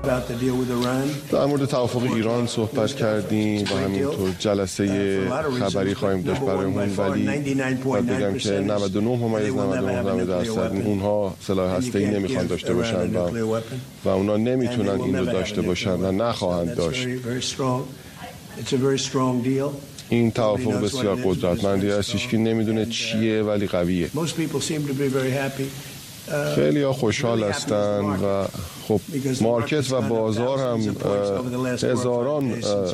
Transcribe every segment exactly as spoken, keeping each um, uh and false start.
در مورد توافق ایران صحبت کردیم و همینطور جلسه خبری خواهیم داشت برایمون، ولی باید بگم که نود و نه ممیز نود و نه درصد اونها سلاح هسته‌ای نمیخوان داشته باشن و و اونا نمیتونن این رو داشته باشن و نخواهند داشت. این توافق بسیار قدرتمندی است، هیچ کی نمیدونه چیه ولی قویه. خیلی ها خوشحال هستن و خب مارکت و بازار هم هزاران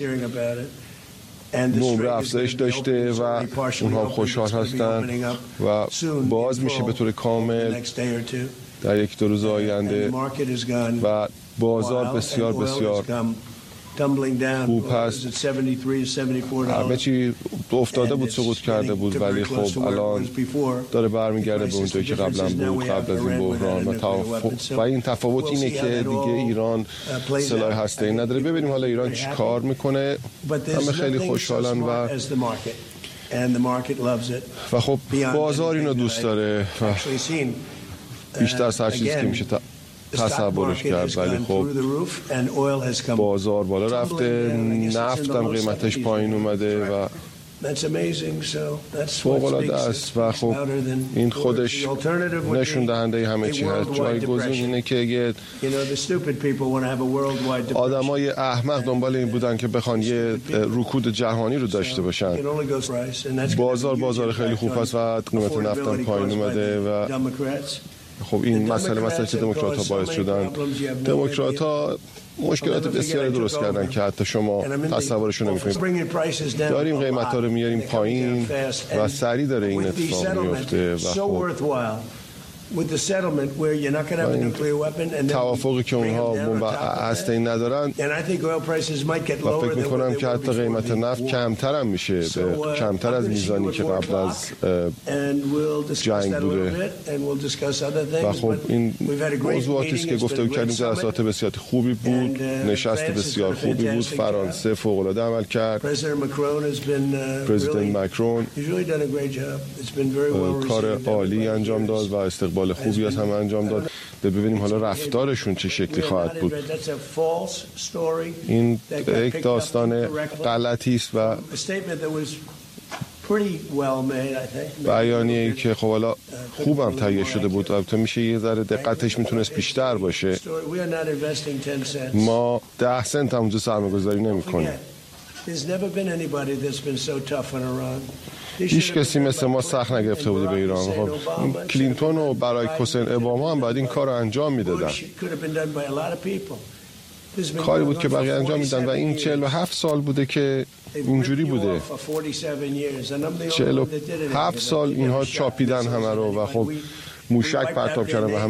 نمره افزایش داشته و اونها خوشحال هستن و باز میشه به طور کامل در یک دو روز آینده و بازار بسیار بسیار خوب هست. همه چی افتاده بود، سقوط کرده بود، ولی خب الان داره برمیگرده به اونجایی که قبلا بود، قبل از این بحران و توافق. و این تفاوت اینه که دیگه ایران سلاح هسته‌ای نداره. ببینیم حالا ایران چی کار میکنه. همه خیلی خوشحالن و و خب بازار اینو دوست داره و بیشتر از هر چیزی که میشه تصورش کرد، ولی خب بازار بالا رفته، نفت هم قیمتش پایین اومده و فوق‌العاده است و خب این خودش نشون دهنده همه چی هست. جایگزین اینه که یه آدمای احمق دنبال این بودن که بخوان یه رکود جهانی رو داشته باشن. بازار بازار خیلی خوب است و قیمت نفت هم پایین اومده و خب این مسئله مسئله که دموکرات ها باعث شدن. دموکرات ها مشکلات بسیاری درست کردن که حتی شما تصورشو نمی‌کنید. داریم قیمت ها رو میاریم پایین و سریع داره این اتفاق میفته و خب توافقی که اونها بمب هسته‌ای ندارن و فکر میکنم که حتی قیمت نفت کمتر هم میشه، کمتر از میزانی که قبل از جنگ بوده و خب این موضوعاتی است که گفتگو کردیم. جلسات بسیار خوبی بود، نشست بسیار خوبی بود. فرانسه فوق‌العاده عمل کرد. پرزیدنت مکرون کار عالی انجام داد و استقبال خوبی از هم انجام داد. ببینیم حالا رفتارشون چه شکلی خواهد بود. این یک داستان غلطی است و بیانیه‌ای که خب حالا خوبم تهیه شده بود، البته میشه یه ذره دقتش میتونست بیشتر باشه. ما ده سنت هم اونجا سرمایه‌گذاری نمی‌کنیم. هیچ کسی مثل ما سخت نگرفته بوده به ایران. خب کلینتون و برای حسین اوباما هم بعد این کار رو انجام میدادن. کاری بود که بقیه انجام میدن و این چهل و هفت سال بوده که اینجوری بوده. چهل و هفت سال اینها چاپیدن همه رو و خب موشک پرتاب کردن و